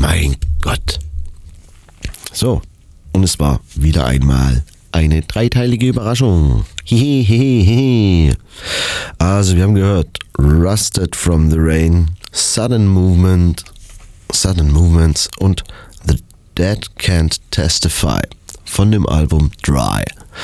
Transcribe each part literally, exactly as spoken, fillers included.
Mein Gott. So, und es war wieder einmal eine dreiteilige Überraschung. Hehehehe. Also wir haben gehört Rusted from the Rain, Sudden Movement, Sudden Movements und The Dead Can't Testify von dem Album Dry.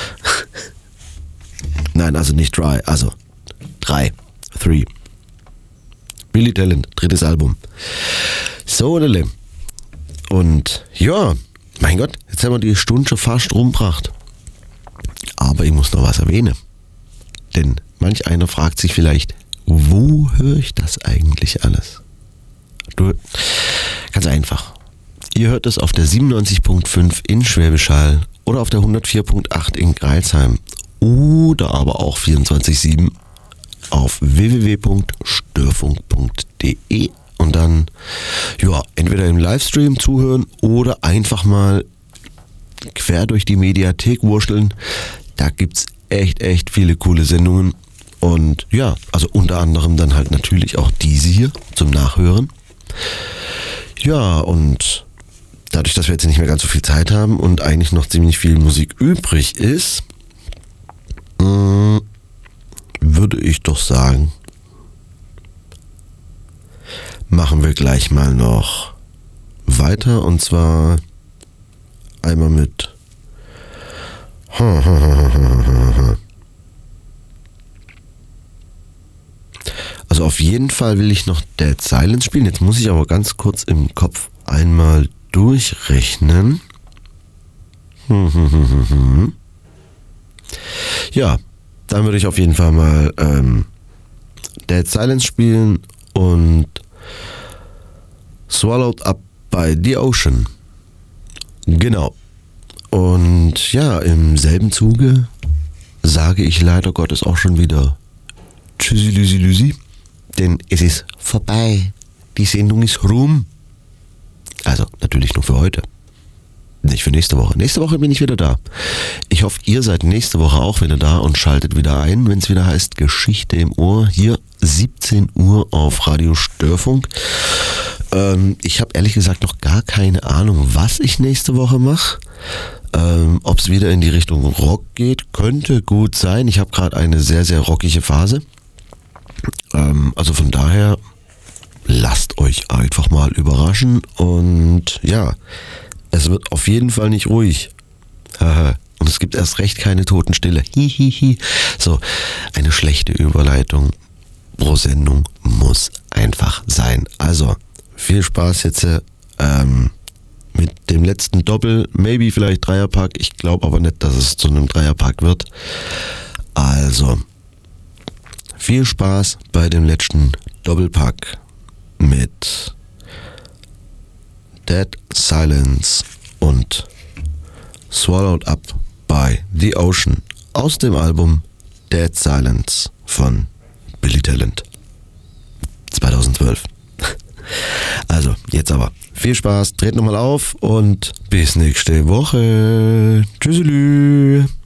Nein, also nicht Dry, also drei, three. Billy Talent, drittes Album. So, Lille. Und ja, mein Gott, jetzt haben wir die Stunde schon fast rumgebracht. Aber ich muss noch was erwähnen. Denn manch einer fragt sich vielleicht, wo höre ich das eigentlich alles? Du, ganz einfach. Ihr hört es auf der siebenundneunzig Komma fünf in Schwäbisch Hall oder auf der hundertvier Komma acht in Greilsheim oder aber auch vierundzwanzig sieben auf w w w punkt störfunk punkt d e und dann ja, entweder im Livestream zuhören oder einfach mal quer durch die Mediathek wurschteln. Da gibt's echt, echt viele coole Sendungen und ja, also unter anderem dann halt natürlich auch diese hier zum Nachhören. Ja, und dadurch, dass wir jetzt nicht mehr ganz so viel Zeit haben und eigentlich noch ziemlich viel Musik übrig ist, äh, würde ich doch sagen, machen wir gleich mal noch weiter und zwar einmal mit also auf jeden Fall will ich noch Dead Silence spielen. Jetzt muss ich aber ganz kurz im Kopf einmal durchrechnen. Ja, dann würde ich auf jeden Fall mal ähm, Dead Silence spielen und Swallowed Up by the Ocean. Genau. Und ja, im selben Zuge sage ich leider Gottes auch schon wieder Tschüssi, Lüsi, Lüsi, denn es ist vorbei. Die Sendung ist rum. Also natürlich nur für heute. Nicht für nächste Woche. Nächste Woche bin ich wieder da. Ich hoffe, ihr seid nächste Woche auch wieder da und schaltet wieder ein, wenn es wieder heißt Geschichte im Ohr. Hier siebzehn Uhr auf Radio Störfunk. Ähm, ich habe ehrlich gesagt noch gar keine Ahnung, was ich nächste Woche mache. Ähm, ob es wieder in die Richtung Rock geht, könnte gut sein. Ich habe gerade eine sehr, sehr rockige Phase. Ähm, also von daher, lasst euch einfach mal überraschen. Und ja, es wird auf jeden Fall nicht ruhig. Und es gibt erst recht keine Totenstille. Hihihi. So, eine schlechte Überleitung pro Sendung muss einfach sein. Also, viel Spaß jetzt ähm, mit dem letzten Doppel, maybe vielleicht Dreierpack. Ich glaube aber nicht, dass es zu einem Dreierpack wird. Also, viel Spaß bei dem letzten Doppelpack mit Dead Silence und Swallowed Up by the Ocean aus dem Album Dead Silence von Billy Talent zweitausendzwölf. Also, jetzt aber viel Spaß, dreht nochmal auf und bis nächste Woche. Tschüsselü.